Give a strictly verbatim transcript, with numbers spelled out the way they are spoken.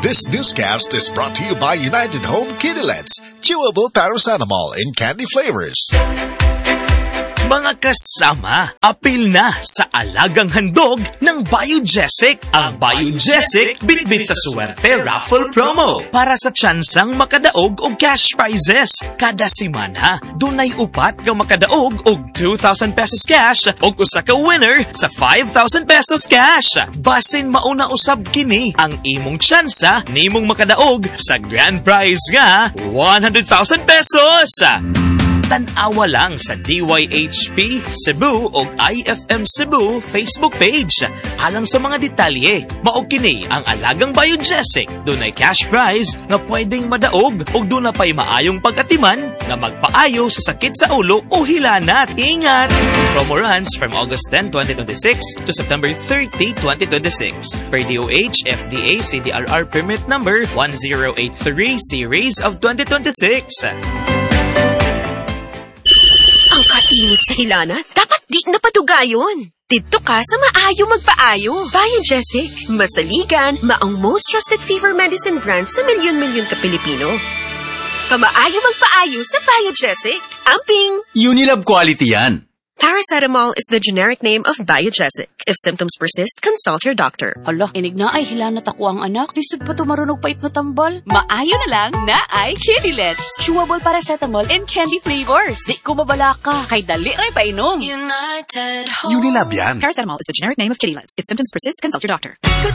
This newscast is brought to you by United Home Kidilets, chewable paracetamol in candy flavors. Mga kasama, apil na sa alagang handog ng Biogesic. Ang Biogesic bitbit sa suwerte raffle promo para sa tsansang makadaog og cash prizes. Kada simana, dunay upat nga makadaog og two thousand pesos cash og usa ka winner sa five thousand pesos cash. Basin mauna usab kini ang imong tsansa nimong makadaog sa grand prize nga one hundred thousand pesos. Tan-awa lang sa D Y H P Cebu o I F M Cebu Facebook page. Alang sa mga detalye, mao kini ang alagang Biogesic. Dunay cash prize nga pwedeng madaog ug duna pay maayong pagatiman nga magpaayo sa sakit sa ulo o hilanat. Ingat! Promo runs from August tenth, twenty twenty-six to September thirtieth, twenty twenty-six. Per D O H F D A C D R R permit number one zero eight three series of twenty twenty-six. Ang kainit sa hilana, dapat di napatugayon. Dito ka sa maayo magpaayo. Biogesic, masaligan, maong most trusted fever medicine brand sa milyon-milyon ka Pilipino. Kamaayo magpaayo sa Biogesic. Amping! Unilab quality yan. Paracetamol is the generic name of Biogesic. If symptoms persist, consult your doctor. Hala, inig na ay hilanat ako ang anak. Disod pa ito marunong pait na tambal. Maayo na lang na ay Kidilets. Chewable paracetamol and candy flavors. Di ko mabala ka. Kay dali rin pa inom. Unilab yan. Paracetamol is the generic name of Kidilets. If symptoms persist, consult your doctor.